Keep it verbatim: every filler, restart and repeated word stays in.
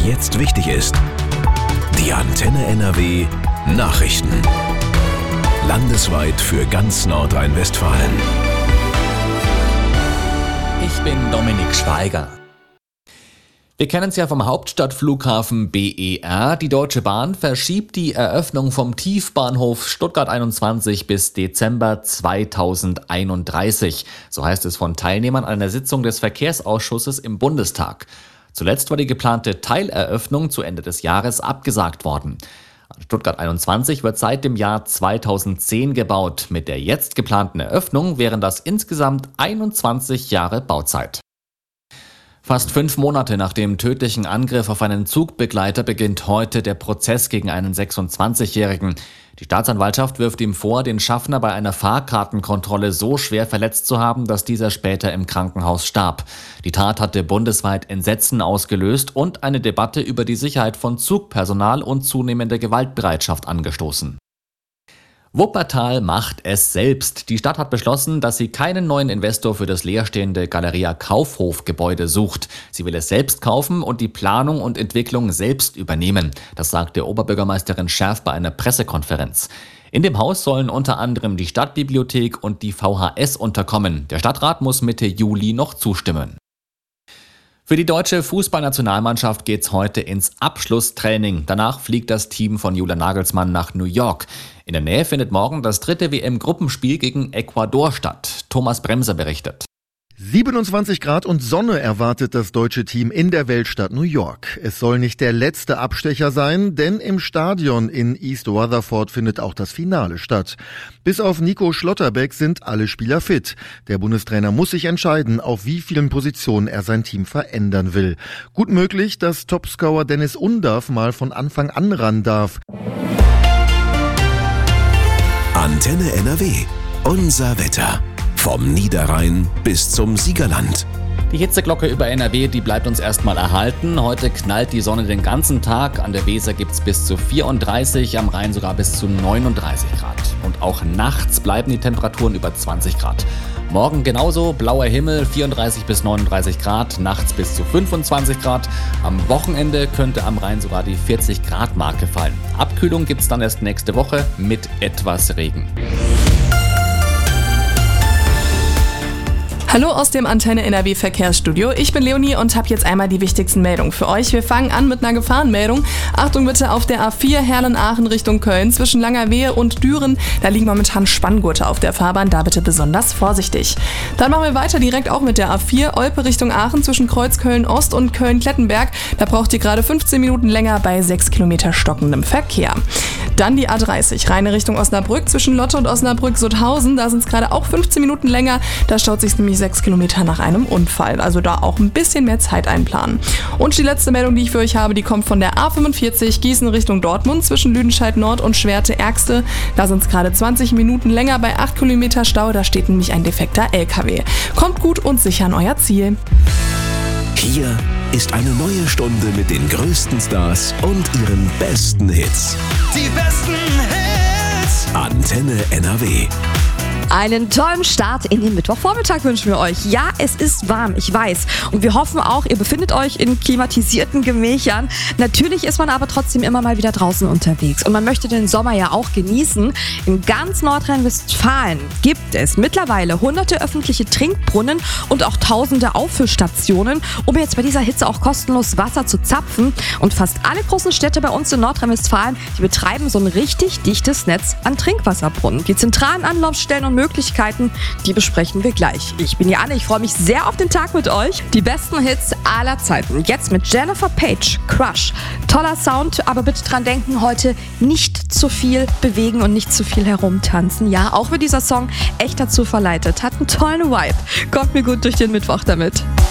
was jetzt wichtig ist. Die Antenne N R W Nachrichten. Landesweit für ganz Nordrhein-Westfalen. Ich bin Dominik Schweiger. Wir kennen es ja vom Hauptstadtflughafen B E R. Die Deutsche Bahn verschiebt die Eröffnung vom Tiefbahnhof Stuttgart einundzwanzig bis Dezember zweitausendeinunddreißig. So heißt es von Teilnehmern einer Sitzung des Verkehrsausschusses im Bundestag. Zuletzt war die geplante Teileröffnung zu Ende des Jahres abgesagt worden. Stuttgart einundzwanzig wird seit dem Jahr zweitausendzehn gebaut. Mit der jetzt geplanten Eröffnung wären das insgesamt einundzwanzig Jahre Bauzeit. Fast fünf Monate nach dem tödlichen Angriff auf einen Zugbegleiter beginnt heute der Prozess gegen einen sechsundzwanzigjährigen. Die Staatsanwaltschaft wirft ihm vor, den Schaffner bei einer Fahrkartenkontrolle so schwer verletzt zu haben, dass dieser später im Krankenhaus starb. Die Tat hatte bundesweit Entsetzen ausgelöst und eine Debatte über die Sicherheit von Zugpersonal und zunehmende Gewaltbereitschaft angestoßen. Wuppertal macht es selbst. Die Stadt hat beschlossen, dass sie keinen neuen Investor für das leerstehende Galeria Kaufhof-Gebäude sucht. Sie will es selbst kaufen und die Planung und Entwicklung selbst übernehmen. Das sagte Oberbürgermeisterin Scherf bei einer Pressekonferenz. In dem Haus sollen unter anderem die Stadtbibliothek und die V H S unterkommen. Der Stadtrat muss Mitte Juli noch zustimmen. Für die deutsche Fußballnationalmannschaft geht's heute ins Abschlusstraining. Danach fliegt das Team von Julian Nagelsmann nach New York. In der Nähe findet morgen das dritte W M-Gruppenspiel gegen Ecuador statt. Thomas Bremser berichtet. siebenundzwanzig Grad und Sonne erwartet das deutsche Team in der Weltstadt New York. Es soll nicht der letzte Abstecher sein, denn im Stadion in East Rutherford findet auch das Finale statt. Bis auf Nico Schlotterbeck sind alle Spieler fit. Der Bundestrainer muss sich entscheiden, auf wie vielen Positionen er sein Team verändern will. Gut möglich, dass Topscorer Dennis Undaff mal von Anfang an ran darf. Antenne N R W. Unser Wetter. Vom Niederrhein bis zum Siegerland. Die Hitzeglocke über N R W, die bleibt uns erstmal erhalten. Heute knallt die Sonne den ganzen Tag. An der Weser gibt's bis zu vierunddreißig, am Rhein sogar bis zu neununddreißig Grad. Und auch nachts bleiben die Temperaturen über zwanzig Grad. Morgen genauso, blauer Himmel, vierunddreißig bis neununddreißig Grad, nachts bis zu fünfundzwanzig Grad. Am Wochenende könnte am Rhein sogar die vierzig Grad Marke fallen. Abkühlung gibt's dann erst nächste Woche mit etwas Regen. Hallo aus dem Antenne N R W Verkehrsstudio. Ich bin Leonie und habe jetzt einmal die wichtigsten Meldungen für euch. Wir fangen an mit einer Gefahrenmeldung. Achtung bitte auf der A vier Herlen-Aachen Richtung Köln zwischen Langerwehe und Düren. Da liegen momentan Spanngurte auf der Fahrbahn, da bitte besonders vorsichtig. Dann machen wir weiter direkt auch mit der A vier Olpe Richtung Aachen zwischen Kreuzköln-Ost und Köln-Klettenberg. Da braucht ihr gerade fünfzehn Minuten länger bei sechs Kilometer stockendem Verkehr. Dann die A dreißig Rheine Richtung Osnabrück zwischen Lotte und Osnabrück-Sutthausen. Da sind es gerade auch fünfzehn Minuten länger. Da staut sich nämlich sechs Kilometer nach einem Unfall. Also da auch ein bisschen mehr Zeit einplanen. Und die letzte Meldung, die ich für euch habe, die kommt von der A fünfundvierzig Gießen Richtung Dortmund zwischen Lüdenscheid Nord und Schwerte-Ergste. Da sind es gerade zwanzig Minuten länger bei acht Kilometer Stau. Da steht nämlich ein defekter L K W. Kommt gut und sicher an euer Ziel. Hier ist eine neue Stunde mit den größten Stars und ihren besten Hits. Die besten Hits. Antenne N R W. Einen tollen Start in den Mittwochvormittag wünschen wir euch. Ja, es ist warm, ich weiß. Und wir hoffen auch, ihr befindet euch in klimatisierten Gemächern. Natürlich ist man aber trotzdem immer mal wieder draußen unterwegs. Und man möchte den Sommer ja auch genießen. In ganz Nordrhein-Westfalen gibt es mittlerweile hunderte öffentliche Trinkbrunnen und auch tausende Auffüllstationen, um jetzt bei dieser Hitze auch kostenlos Wasser zu zapfen. Und fast alle großen Städte bei uns in Nordrhein-Westfalen, die betreiben so ein richtig dichtes Netz an Trinkwasserbrunnen. Die zentralen Anlaufstellen und Möglichkeiten, die besprechen wir gleich. Ich bin Anne, ich freue mich sehr auf den Tag mit euch. Die besten Hits aller Zeiten. Jetzt mit Jennifer Page, Crush. Toller Sound, aber bitte dran denken, heute nicht zu viel bewegen und nicht zu viel herumtanzen. Ja, auch wenn dieser Song echt dazu verleitet, hat einen tollen Vibe. Kommt mir gut durch den Mittwoch damit.